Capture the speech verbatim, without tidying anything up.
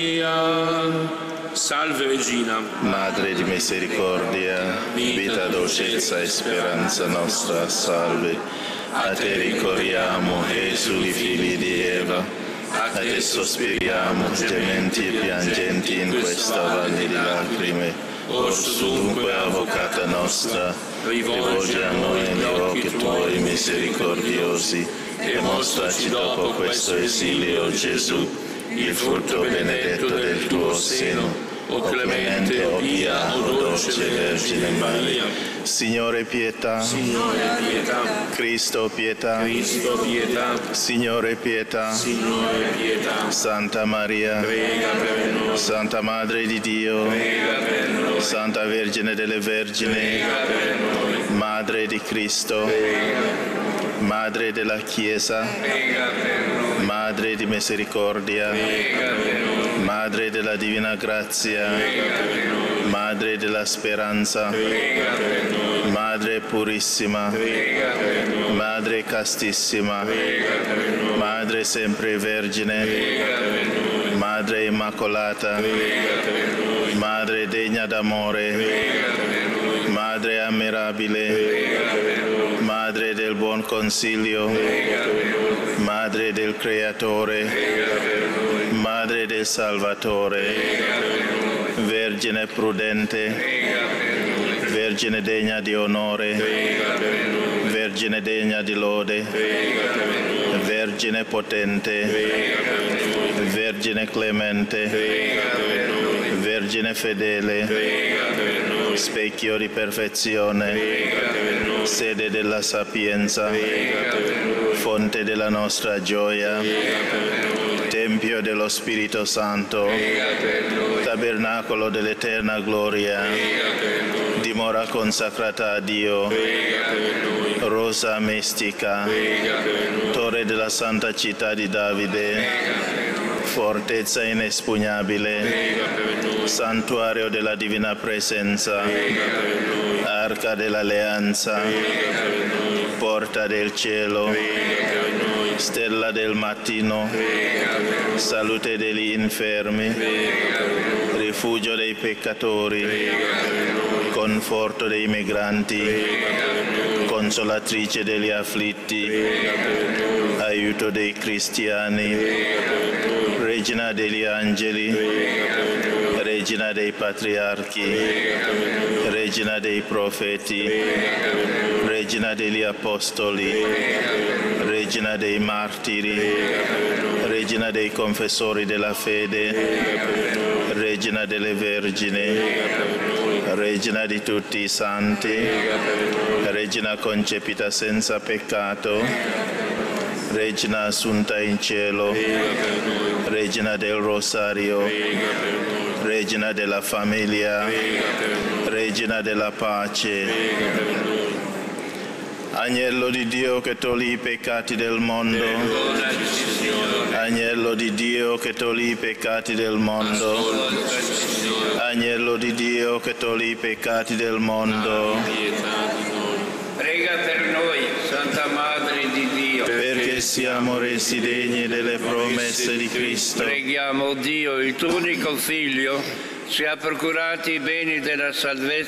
Salve Regina, Madre di misericordia, vita, dolcezza e speranza nostra, salve. A te ricorriamo, Gesù, i figli di Eva, a te sospiriamo, gementi e piangenti in questa valle di lacrime. Ors'unque, avvocata nostra, rivolgi a noi gli occhi tuoi misericordiosi e mostraci dopo questo esilio, Gesù, il frutto benedetto del tuo seno. O clemente, o pia, o dolce Vergine Maria. Signore pietà. Signore pietà. Cristo pietà. Cristo pietà. Signore pietà. Signore pietà. Santa Maria, Prega per noi. Santa Madre di Dio, Prega per noi. Santa Vergine delle Vergini, Prega per noi. Madre di Cristo, Madre della Chiesa, Prega per noi. Madre di misericordia, Prega per noi. Madre della divina grazia, Prega per noi. Madre della speranza, Prega per noi. Madre purissima, Prega per noi. Madre castissima, Prega per noi. Madre sempre vergine, Prega per noi. Madre immacolata, Prega per noi. Madre degna d'amore, Prega per noi. Madre ammirabile, Prega per noi. Madre del buon consiglio, Prega per noi. Madre del Creatore, Prega per noi. Madre del Salvatore, Prega per noi. Vergine prudente, Prega per noi. Vergine degna di onore, Prega per noi. Vergine degna di lode, Prega per noi. Vergine potente, Prega per noi. Vergine clemente, Prega per noi. Vergine fedele, Prega per noi. specchio di perfezione, Prega per noi. sede della sapienza, Prega per noi. fonte della nostra gioia, Prega per noi. Tempio dello Spirito Santo, Prega per noi. tabernacolo dell'eterna gloria, Prega per noi. dimora consacrata a Dio, Prega per noi. rosa mistica, Prega per noi. torre della santa città di Davide, Prega per noi. fortezza inespugnabile, Prega per noi. santuario della divina presenza, Prega per noi. arca dell'alleanza, Prega per noi. porta del cielo, Prega per noi. stella del mattino, Prega per noi. salute degli infermi, Prega per noi. rifugio dei peccatori, Prega per noi. conforto dei migranti, Prega per noi. consolatrice degli afflitti, Prega per noi. aiuto dei cristiani, Prega per noi. regina degli angeli, Prega per noi. regina dei patriarchi, Prega per noi. regina dei profeti, Prega per noi. regina degli apostoli, Prega per noi. regina dei martiri, Prega per noi. regina dei confessori della fede, Prega per noi. regina delle vergini, Prega per noi. regina di tutti i santi, Prega per noi. regina concepita senza peccato, regina assunta in cielo, Prega per noi. regina del rosario, Prega per noi. regina della famiglia, Prega per noi. regina della pace, Prega per noi. agnello di Dio che togli i peccati del mondo, Perdonati, Signore. agnello di Dio che togli i peccati del mondo, Ascoltaci, Signore. agnello di Dio che togli i peccati del mondo, Pietà di noi. Prega per noi, Santa Madre di Dio. perché siamo resi degni delle promesse di Cristo. Preghiamo Dio, il tuo unico Figlio, ci ha procurato i beni della salvezza